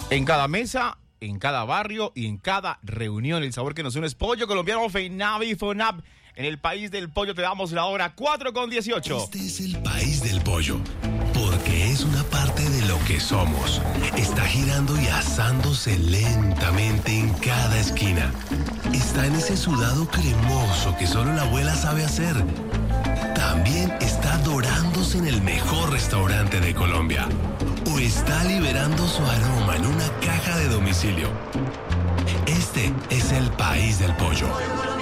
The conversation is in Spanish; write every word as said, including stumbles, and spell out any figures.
En cada mesa, en cada barrio y en cada reunión, el sabor que nos une es Pollo Colombiano, FENAV y FONAP. En el país del pollo te damos la hora cuatro con dieciocho. Este es el país del pollo, porque es una parte de lo que somos. Está girando y asándose lentamente en cada esquina. Está en ese sudado cremoso que solo la abuela sabe hacer. También está dorándose en el mejor restaurante de Colombia. O está liberando su aroma en una caja de domicilio. Este es el país del pollo.